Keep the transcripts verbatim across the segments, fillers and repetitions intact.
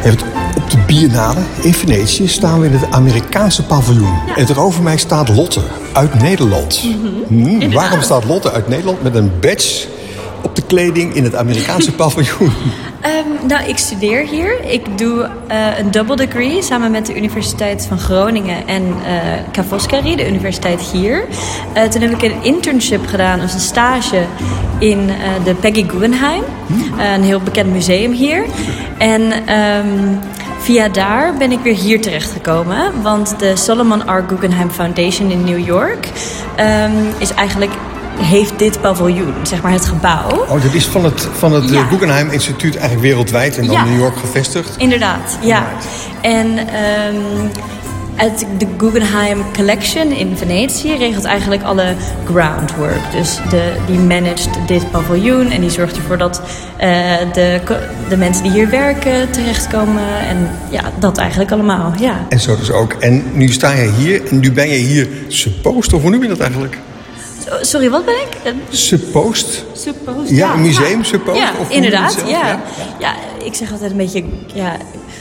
Even op de Biennale in Venetië staan we in het Amerikaanse paviljoen. Ja. En tegenover mij staat Lotte uit Nederland. Mm-hmm. Hmm, waarom staat Lotte uit Nederland met een badge op de kleding in het Amerikaanse paviljoen? Um, nou, ik studeer hier. Ik doe uh, een double degree samen met de Universiteit van Groningen en uh, Ca' Foscari, de universiteit hier. Uh, toen heb ik een internship gedaan, dus een stage in uh, de Peggy Guggenheim. Uh, een heel bekend museum hier. En um, via daar ben ik weer hier terechtgekomen. Want de Solomon R. Guggenheim Foundation in New York um, is eigenlijk... heeft dit paviljoen, zeg maar het gebouw. Oh, dat is van het, van het ja. Guggenheim Instituut eigenlijk wereldwijd en dan ja. New York gevestigd? Inderdaad, ja. En um, uit de Guggenheim Collection in Venetië regelt eigenlijk alle groundwork. Dus de, die managt dit paviljoen en die zorgt ervoor dat uh, de, de mensen die hier werken terechtkomen. En ja, dat eigenlijk allemaal, ja. En zo dus ook. En nu sta je hier en nu ben je hier supposed, of hoe noem je dat eigenlijk? Sorry, wat ben ik? Supposed? Supposed, ja. Ja, een museum, supposed? Ja, of inderdaad, ja. Ja. ja. Ik zeg altijd een beetje, ja,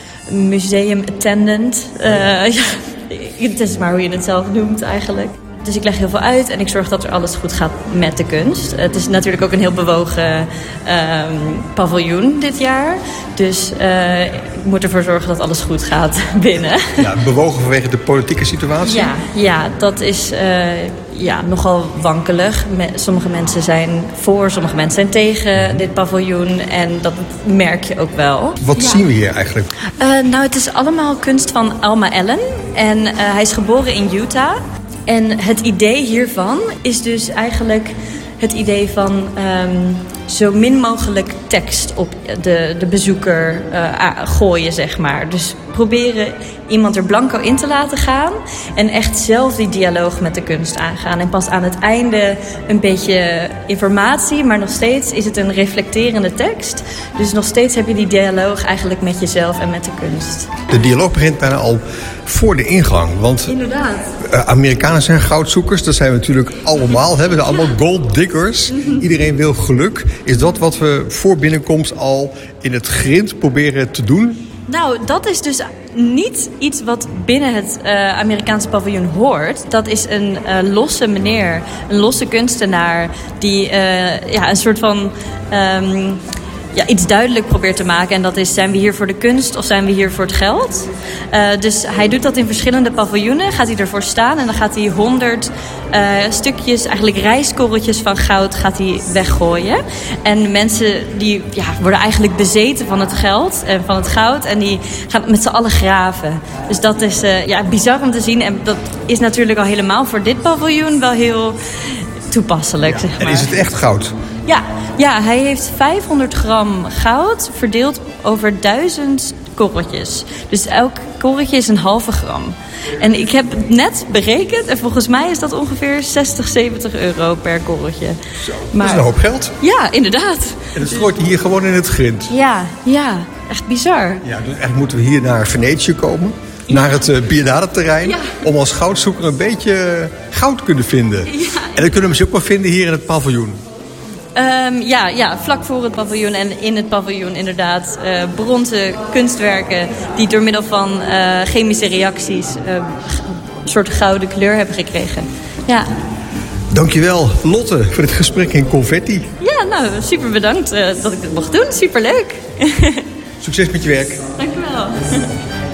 museum attendant. Uh, ja, het is maar hoe je het zelf noemt eigenlijk. Dus ik leg heel veel uit en ik zorg dat er alles goed gaat met de kunst. Het is natuurlijk ook een heel bewogen um, paviljoen dit jaar. Dus uh, ik moet ervoor zorgen dat alles goed gaat binnen. Ja, bewogen vanwege de politieke situatie? Ja, ja dat is uh, ja, nogal wankelig. Sommige mensen zijn voor, sommige mensen zijn tegen dit paviljoen. En dat merk je ook wel. Wat ja. zien we hier eigenlijk? Uh, nou, het is allemaal kunst van Alma Allen. En uh, hij is geboren in Utah. En het idee hiervan is dus eigenlijk het idee van um, zo min mogelijk tekst op de, de bezoeker uh, gooien, zeg maar. Dus proberen iemand er blanco in te laten gaan en echt zelf die dialoog met de kunst aangaan. En pas aan het einde een beetje informatie, maar nog steeds is het een reflecterende tekst. Dus nog steeds heb je die dialoog eigenlijk met jezelf en met de kunst. De dialoog begint bijna al voor de ingang. Want inderdaad. Uh, Amerikanen zijn goudzoekers, dat zijn we natuurlijk allemaal. Hebben we allemaal gold diggers. Mm-hmm. Iedereen wil geluk. Is dat wat we voor binnenkomst al in het grind proberen te doen? Nou, dat is dus niet iets wat binnen het uh, Amerikaanse paviljoen hoort. Dat is een uh, losse meneer, een losse kunstenaar die uh, ja, een soort van Um, Ja, iets duidelijk probeert te maken. En dat is, zijn we hier voor de kunst of zijn we hier voor het geld? Uh, dus hij doet dat in verschillende paviljoenen. Gaat hij ervoor staan en dan gaat hij honderd uh, stukjes, eigenlijk rijstkorreltjes van goud, gaat hij weggooien. En mensen die ja, worden eigenlijk bezeten van het geld en van het goud. En die gaan met z'n allen graven. Dus dat is uh, ja, bizar om te zien. En dat is natuurlijk al helemaal voor dit paviljoen wel heel toepasselijk. Ja. Zeg maar. En is het echt goud? Ja, ja, hij heeft vijfhonderd gram goud verdeeld over duizend korreltjes. Dus elk korreltje is een halve gram. En ik heb het net berekend en volgens mij is dat ongeveer zestig, zeventig euro per korreltje. Zo, maar, dat is een hoop geld. Ja, inderdaad. En dat strooit hier gewoon in het grind. Ja, ja, echt bizar. Ja, dus eigenlijk moeten we hier naar Venetië komen. Naar het uh, Biennale-terrein. Ja. Om als goudzoeker een beetje goud te kunnen vinden. Ja. En dan kunnen we ze ook wel vinden hier in het paviljoen. Um, ja, ja, vlak voor het paviljoen en in het paviljoen inderdaad uh, bronzen kunstwerken die door middel van uh, chemische reacties uh, een soort gouden kleur hebben gekregen. Ja. Dankjewel, Lotte, voor dit gesprek in Confetti. Ja, nou, super bedankt uh, dat ik dit mocht doen. Superleuk. Succes met je werk. Dankjewel.